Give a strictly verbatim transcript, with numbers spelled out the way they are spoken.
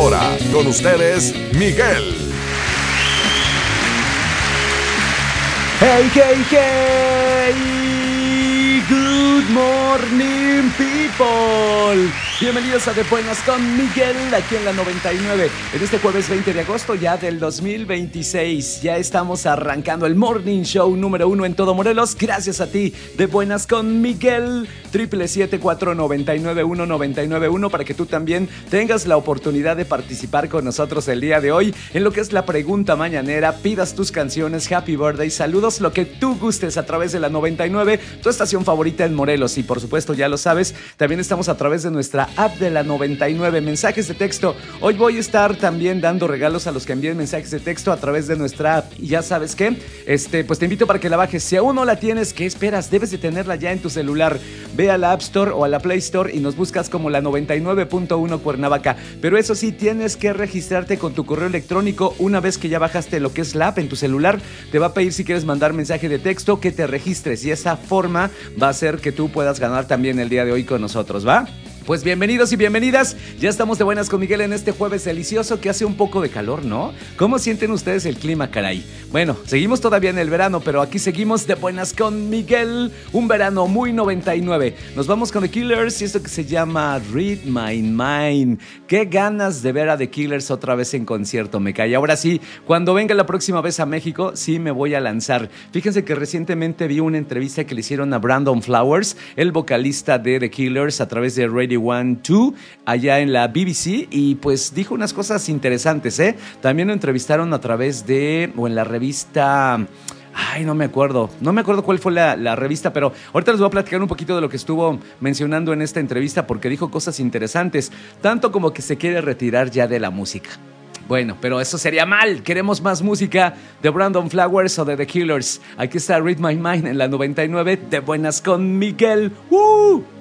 ahora, con ustedes, Miguel. Hey, hey, hey, good morning people. Bienvenidos a De Buenas con Miguel, aquí en la noventa y nueve. En este jueves veinte de agosto ya del dos mil veintiséis, ya estamos arrancando el Morning Show número uno en todo Morelos. Gracias a ti, De Buenas con Miguel, triple siete cuatro nueve nueve uno nueve nueve uno, para que tú también tengas la oportunidad de participar con nosotros el día de hoy en lo que es la pregunta mañanera. Pidas tus canciones, happy birthday, saludos, lo que tú gustes a través de la noventa y nueve, tu estación favorita en Morelos. Y por supuesto, ya lo sabes, también estamos a través de nuestra app de la noventa y nueve, mensajes de texto. Hoy voy a estar también dando regalos a los que envíen mensajes de texto a través de nuestra app. Y ya sabes qué, este, pues te invito para que la bajes. Si aún no la tienes, ¿qué esperas? Debes de tenerla ya en tu celular. Ve a la App Store o a la Play Store y nos buscas como la noventa y nueve punto uno Cuernavaca. Pero eso sí, tienes que registrarte con tu correo electrónico. Una vez que ya bajaste lo que es la app en tu celular, te va a pedir, si quieres mandar mensaje de texto, que te registres. Y esa forma va a hacer que tú puedas ganar también el día de hoy con nosotros, ¿va? Pues bienvenidos y bienvenidas, ya estamos de buenas con Miguel en este jueves delicioso que hace un poco de calor, ¿no? ¿Cómo sienten ustedes el clima, caray? Bueno, seguimos todavía en el verano, pero aquí seguimos de buenas con Miguel, un verano muy noventa y nueve. Nos vamos con The Killers y esto que se llama Read My Mind. Qué ganas de ver a The Killers otra vez en concierto, me cae. Ahora sí, cuando venga la próxima vez a México, sí me voy a lanzar. Fíjense que recientemente vi una entrevista que le hicieron a Brandon Flowers, el vocalista de The Killers, a través de Radio One dos, allá en la B B C, y pues dijo unas cosas interesantes, ¿eh? También lo entrevistaron a través de, o en la revista... Ay, no me acuerdo, no me acuerdo cuál fue la, la revista, pero ahorita les voy a platicar un poquito de lo que estuvo mencionando en esta entrevista, porque dijo cosas interesantes, tanto como que se quiere retirar ya de la música. Bueno, pero eso sería mal. Queremos más música de Brandon Flowers o de The Killers. Aquí está Read My Mind en la noventa y nueve, de buenas con Miguel. ¡Uh!